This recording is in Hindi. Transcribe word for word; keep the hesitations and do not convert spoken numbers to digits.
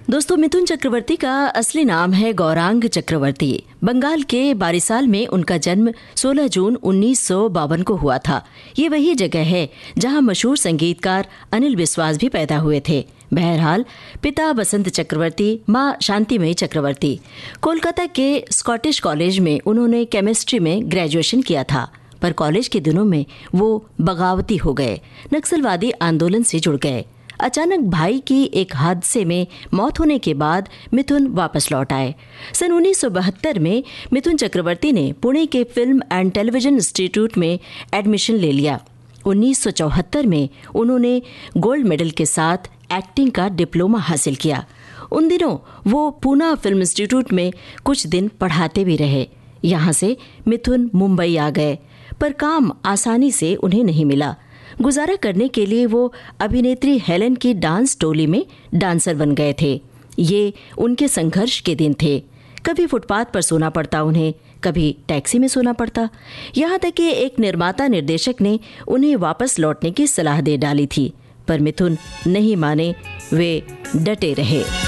दोस्तों, मिथुन चक्रवर्ती का असली नाम है गौरांग चक्रवर्ती। बंगाल के बारिसाल में उनका जन्म सोलह जून उन्नीस सौ बावन को हुआ था। ये वही जगह है जहां मशहूर संगीतकार अनिल विश्वास भी पैदा हुए थे। बहरहाल, पिता बसंत चक्रवर्ती, माँ शांतिमयी चक्रवर्ती। कोलकाता के स्कॉटिश कॉलेज में उन्होंने केमिस्ट्री में ग्रेजुएशन किया था, पर कॉलेज के दिनों में वो बगावती हो गए, नक्सलवादी आंदोलन से जुड़ गए। अचानक भाई की एक हादसे में मौत होने के बाद मिथुन वापस लौट आए। सन उन्नीस सौ बहत्तर में मिथुन चक्रवर्ती ने पुणे के फिल्म एंड टेलीविजन इंस्टीट्यूट में एडमिशन ले लिया। उन्नीस सौ चौहत्तर में उन्होंने गोल्ड मेडल के साथ एक्टिंग का डिप्लोमा हासिल किया। उन दिनों वो पूना फिल्म इंस्टीट्यूट में कुछ दिन पढ़ाते भी रहे। यहाँ से मिथुन मुंबई आ गए, पर काम आसानी से उन्हें नहीं मिला। गुजारा करने के लिए वो अभिनेत्री हेलेन की डांस टोली में डांसर बन गए थे। ये उनके संघर्ष के दिन थे। कभी फुटपाथ पर सोना पड़ता उन्हें, कभी टैक्सी में सोना पड़ता। यहाँ तक कि एक निर्माता निर्देशक ने उन्हें वापस लौटने की सलाह दे डाली थी, पर मिथुन नहीं माने, वे डटे रहे।